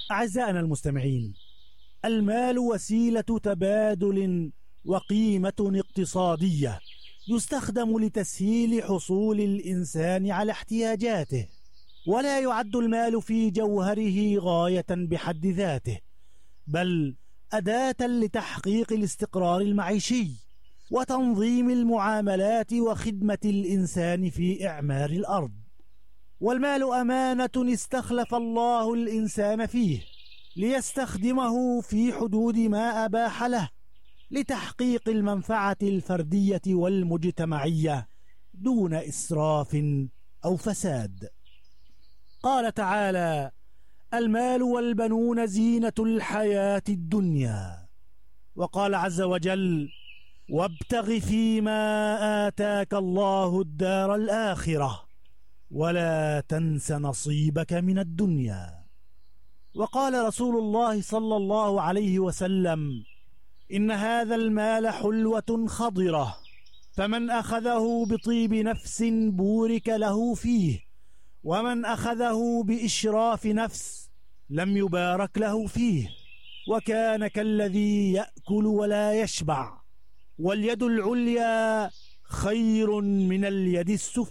أعزائنا المستمعين، المال وسيلة تبادل وقيمة اقتصادية يستخدم لتسهيل حصول الإنسان على احتياجاته، ولا يعد المال في جوهره غاية بحد ذاته، بل أداة لتحقيق الاستقرار المعيشي وتنظيم المعاملات وخدمة الإنسان في إعمار الأرض. والمال أمانة استخلف الله الإنسان فيه ليستخدمه في حدود ما أباح له لتحقيق المنفعة الفردية والمجتمعية دون إسراف أو فساد. قال تعالى: المال والبنون زينة الحياة الدنيا. وقال عز وجل: وابتغ فيما آتاك الله الدار الآخرة ولا تنس نصيبك من الدنيا. وقال رسول الله صلى الله عليه وسلم: إن هذا المال حلوة خضرة، فمن أخذه بطيب نفس بورك له فيه، ومن أخذه بإشراف نفس لم يبارك له فيه، وكان كالذي يأكل ولا يشبع، واليد العليا خير من اليد السفلى.